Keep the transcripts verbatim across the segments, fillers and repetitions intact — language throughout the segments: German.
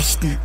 Nachrichten.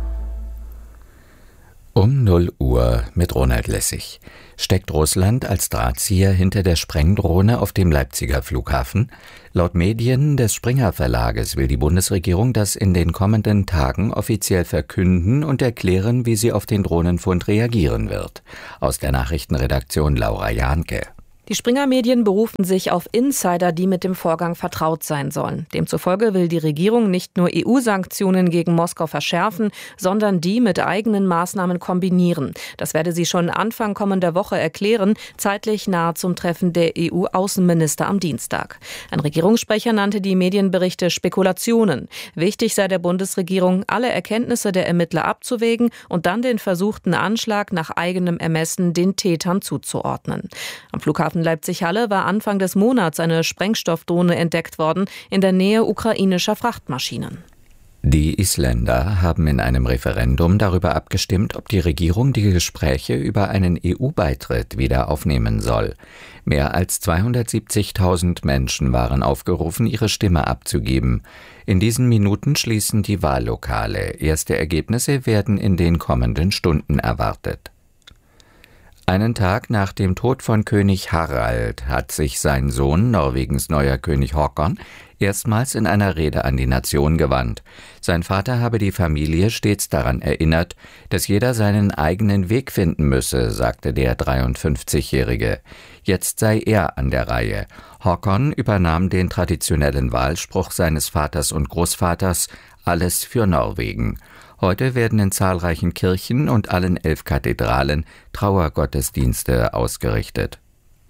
Um null Uhr mit Ronald Lessig. Steckt Russland als Drahtzieher hinter der Sprengdrohne auf dem Leipziger Flughafen? Laut Medien des Springer Verlages will die Bundesregierung das in den kommenden Tagen offiziell verkünden und erklären, wie sie auf den Drohnenfund reagieren wird. Aus der Nachrichtenredaktion Laura Jahnke. Die Springer-Medien berufen sich auf Insider, die mit dem Vorgang vertraut sein sollen. Demzufolge will die Regierung nicht nur E U-Sanktionen gegen Moskau verschärfen, sondern die mit eigenen Maßnahmen kombinieren. Das werde sie schon Anfang kommender Woche erklären, zeitlich nahe zum Treffen der E U-Außenminister am Dienstag. Ein Regierungssprecher nannte die Medienberichte Spekulationen. Wichtig sei der Bundesregierung, alle Erkenntnisse der Ermittler abzuwägen und dann den versuchten Anschlag nach eigenem Ermessen den Tätern zuzuordnen. Am Flughafen Leipzig-Halle war Anfang des Monats eine Sprengstoffdrohne entdeckt worden in der Nähe ukrainischer Frachtmaschinen. Die Isländer haben in einem Referendum darüber abgestimmt, ob die Regierung die Gespräche über einen E U-Beitritt wieder aufnehmen soll. Mehr als zweihundertsiebzigtausend Menschen waren aufgerufen, ihre Stimme abzugeben. In diesen Minuten schließen die Wahllokale. Erste Ergebnisse werden in den kommenden Stunden erwartet. Einen Tag nach dem Tod von König Harald hat sich sein Sohn, Norwegens neuer König Håkon, erstmals in einer Rede an die Nation gewandt. Sein Vater habe die Familie stets daran erinnert, dass jeder seinen eigenen Weg finden müsse, sagte der dreiundfünfzigjährige. Jetzt sei er an der Reihe. Håkon übernahm den traditionellen Wahlspruch seines Vaters und Großvaters: Alles für Norwegen. Heute werden in zahlreichen Kirchen und allen elf Kathedralen Trauergottesdienste ausgerichtet.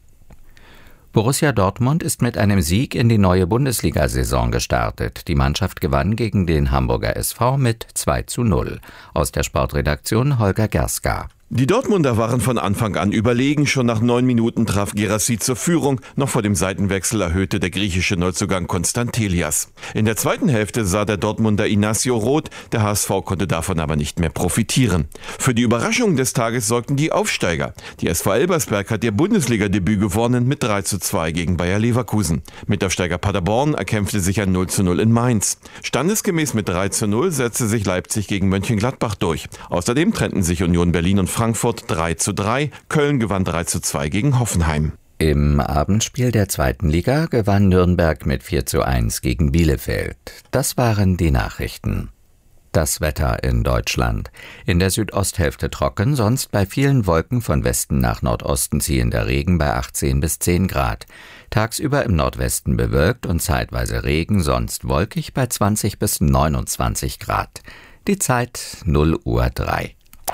Borussia Dortmund ist mit einem Sieg in die neue Bundesliga-Saison gestartet. Die Mannschaft gewann gegen den Hamburger S V mit zwei zu null. Aus der Sportredaktion Holger Gerska. Die Dortmunder waren von Anfang an überlegen. Schon nach neun Minuten traf Guirassy zur Führung. Noch vor dem Seitenwechsel erhöhte der griechische Neuzugang Konstantelias. In der zweiten Hälfte sah der Dortmunder Inacio rot. Der H S V konnte davon aber nicht mehr profitieren. Für die Überraschung des Tages sorgten die Aufsteiger. Die S V Elbersberg hat ihr Bundesliga-Debüt gewonnen mit drei zu zwei gegen Bayer Leverkusen. Mitaufsteiger Paderborn erkämpfte sich ein null zu null in Mainz. Standesgemäß mit drei zu null setzte sich Leipzig gegen Mönchengladbach durch. Außerdem trennten sich Union Berlin und Frankfurt drei zu drei, Köln gewann drei zu zwei gegen Hoffenheim. Im Abendspiel der zweiten Liga gewann Nürnberg mit vier zu eins gegen Bielefeld. Das waren die Nachrichten. Das Wetter in Deutschland. In der Südosthälfte trocken, sonst bei vielen Wolken von Westen nach Nordosten ziehender Regen bei achtzehn bis zehn Grad. Tagsüber im Nordwesten bewölkt und zeitweise Regen, sonst wolkig bei zwanzig bis neunundzwanzig Grad. Die Zeit null Uhr drei.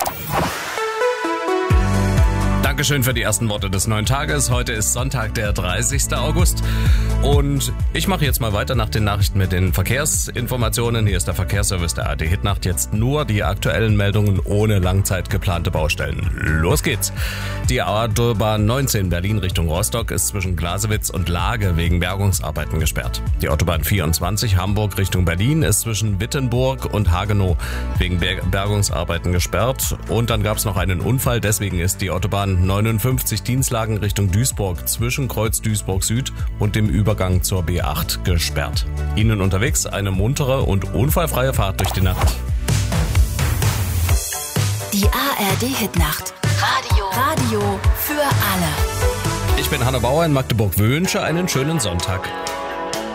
Dankeschön für die ersten Worte des neuen Tages. Heute ist Sonntag, der dreißigster August. Und ich mache jetzt mal weiter nach den Nachrichten mit den Verkehrsinformationen. Hier ist der Verkehrsservice der A D Hitnacht. Jetzt nur die aktuellen Meldungen ohne langzeit geplante Baustellen. Los geht's. Die Autobahn neunzehn Berlin Richtung Rostock ist zwischen Glasewitz und Lage wegen Bergungsarbeiten gesperrt. Die Autobahn vierundzwanzig Hamburg Richtung Berlin ist zwischen Wittenburg und Hagenow wegen Bergungsarbeiten gesperrt. Und dann gab es noch einen Unfall. Deswegen ist die Autobahn neunundfünfzig Dienstlagen Richtung Duisburg zwischen Kreuz Duisburg Süd und dem Übergang zur B acht gesperrt. Ihnen unterwegs eine muntere und unfallfreie Fahrt durch die Nacht. Die A R D Hitnacht. Radio. Radio für alle. Ich bin Hanno Bauer in Magdeburg, wünsche einen schönen Sonntag.